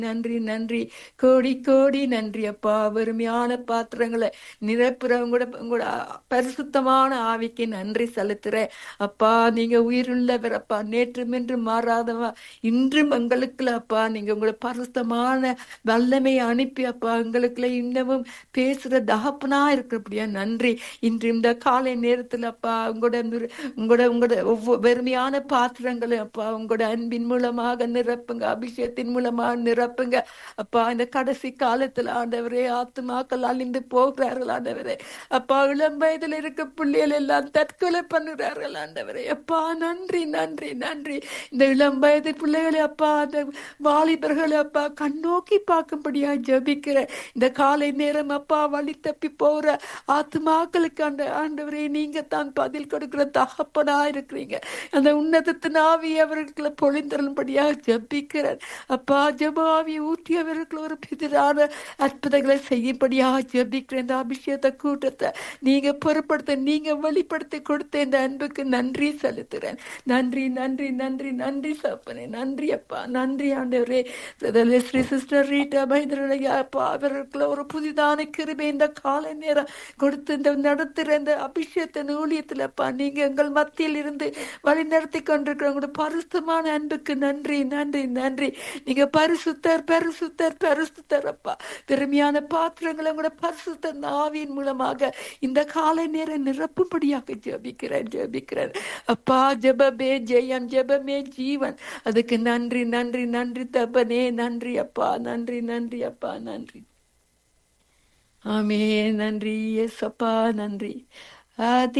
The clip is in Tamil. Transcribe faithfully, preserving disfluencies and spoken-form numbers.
நன்றி நன்றி கோடி கோடி நன்றி அப்பா. வெறுமையான பாத்திரங்களை நிரப்புற உங்களோட உங்களோட பரிசுத்தமான ஆவிக்கு நன்றி செலுத்துறேன் அப்பா. நீங்க உயிருள்ளவர் அப்பா, நேற்றும் என்று மாறாதவா, இன்றும் எங்களுக்குள்ள அப்பா நீங்க உங்களோட பரிசுத்தமான வல்லமை அனுப்பி அப்பா எங்களுக்குள்ள இன்னமும் பேசுற தகப்பனா இருக்கிறபடியா நன்றி. இன்று இந்த காலை நேரத்தில் அப்பா உங்களோட நிற- உங்களோட உங்களோட ஒவ்வொரு வெறுமையான பாத்திரங்களை அப்பா உங்களோட அன்பின் மூலமாக நிரப்புங்க, அபிஷேகத்தின் மூலமாக நிரப்புங்க அப்பா. இந்த கடைசி காலத்துல ஆண்டவரே ஆத்துமாக்கள் அழிந்து போகிறார்கள் ஆண்டவரே அப்பா. இளம் வயதில் இருக்க பிள்ளைகள் எல்லாம் தற்கொலை பண்ணுகிறார்கள் ஆண்டவரே அப்பா. நன்றி நன்றி நன்றி. இந்த இளம் வயது பிள்ளைகளை அப்பா, அந்த வாலிபர்களை அப்பா கண்ணோக்கி பார்க்கும்படியா ஜெபிக்கிறேன் இந்த காலை நேரம் அப்பா. வழி தப்பி போகிற ஆத்துமாக்களுக்கு ஆண்ட ஆண்டவரே நீங்க தான் பதில் கொடுக்கிற தகப்பனா இருக்கிறீங்க. அந்த உன்னதத்தின் ஆவி அவர்களுக்கு பொழிந்தரும்படியா ஜெபிக்கிறேன் அப்பா. ஜெபாவி ஊற்றியவர்கள் ஒரு எதிரான அற்புதங்களை செய்யும்படியாக ஜெபிக்கிறேன். இந்த அபிஷேக கூட்டத்தை நீங்க பொறுப்படுத்த, நீங்க வெளிப்படுத்தி கொடுத்த இந்த அன்புக்கு நன்றி செலுத்துறேன். நன்றி நன்றி நன்றி நன்றி சப்பனே, நன்றி அப்பா, நன்றி ஆண்டவரே. ஸ்ரீ சிஸ்டர் ரீட்டா மகேந்திரனுடைய அப்பா அவர்களுக்குள்ள ஒரு புதிதான கிருபை இந்த காலை நேரம் கொடுத்து இந்த நடத்துகிற இந்த அபிஷேகத்தின் ஊழியத்தில் அப்பா நீங்க எங்கள் மத்தியில் இருந்து வழி நடத்தி கொண்டிருக்கிற உங்களோட பரிசுத்தமான அன்புக்கு நன்றி நன்றி நன்றி. நீங்க பரிசுத்தர் பரிசுத்தர் பரிசுத்தர் அப்பா. திறமையான பாத்திரங்களை கூட பரிசுத்த ஆவியின் மூலமாக இந்த காலை நேரம் நிரப்பும்படியாக ஜெபிக்கிறேன் ஜெபிக்கிறேன் அப்பா. ஜெபமே ஜெயம், ஜெபமே ஜீவன். அதுக்கு நன்றி நன்றி நன்றி தப்பனே, நன்றி அப்பா, நன்றி நன்றி அப்பா, நன்றி. ஆமே, நன்றி ஏசப்பா, நன்றி. ஆதி